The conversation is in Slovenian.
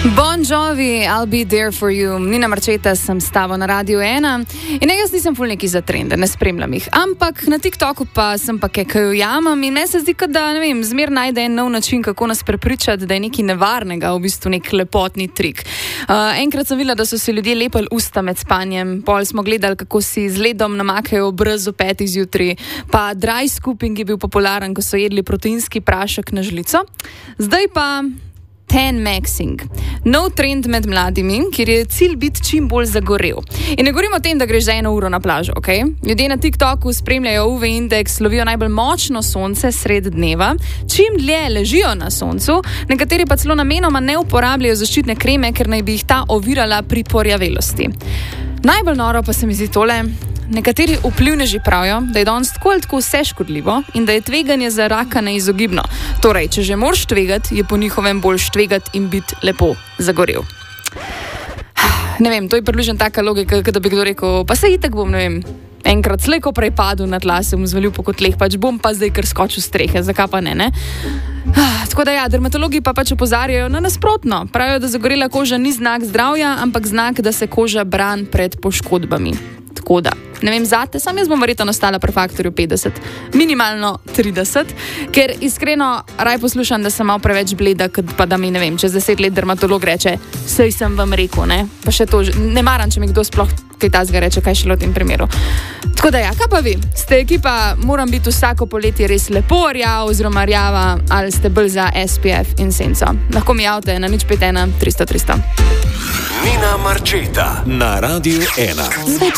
Bon Jovi, I'll be there for you. Nina Marčeta, sem s tabo na Radiu 1 in jaz nisem ful neki za trende, ne spremljam jih, ampak na TikToku pa sem pa kaj ujamem in meni se zdi, da ne vem, zmer najde en nov način, kako nas prepričati, da je nekaj nevarnega, v bistvu nek lepotni trik. Enkrat sem videla, da so si ljudje lepili usta med spanjem, pol smo gledali, kako si z ledom namakajo obraz ob 5 zjutraj, pa dry scooping je bil popularen, ko so jedli proteinski prašek na žlico. Zdaj pa Maxing. Nov trend med mladimi, kjer je cilj biti čim bolj zagorel. In ne govorimo o tem, da greš za 1 uro na plažo, ok? Ljudje na TikToku spremljajo UV indeks, lovijo najbolj močno sonce sred dneva, čim dlje ležijo na soncu, nekateri pa celo namenoma ne uporabljajo zaščitne kreme, ker naj bi jih ta ovirala pri porjavelosti. Najbolj noro pa se mi zdi tole. Nekateri vplivneži pravijo, da je danes tako ali tako vse škodljivo in da je tveganje za raka neizogibno. Torej, če že moraš tvegati, je po njihovem bolj tvegati in biti lepo zagorel. Ne vem, to je približno taka logika, da bi kdo rekel, pa se itak bom, ne vem, enkrat slejko prej padel na tla, se bom zvalil po kotleh, pač bom pa zdaj kar skočil strehe, zakaj pa ne? Tako da ja, dermatologi pa pač opozarjajo na nasprotno. Pravijo, da zagorela koža ni znak zdravja, ampak znak, da se koža brani pred poškodbami. Tako da, ne vem zate, sam jaz bom verjetno ostala pri faktorju 50, minimalno 30, ker iskreno raj poslušam, da sem malo preveč bleda, pa da mi, ne vem, čez 10 let dermatolog reče, saj sem vam rekel, ne, pa še to, ne maram, če mi kdo sploh kaj tazga reče, kaj šele v tem primeru. Tako da ja, kaj pa vi? Ste ekipa, moram biti vsako poletje res lepo rjava oziroma rjava, ali ste bolj za SPF in senco? Lahko mi javite na 051 300 300. Nina Marčeta na Radiu 1.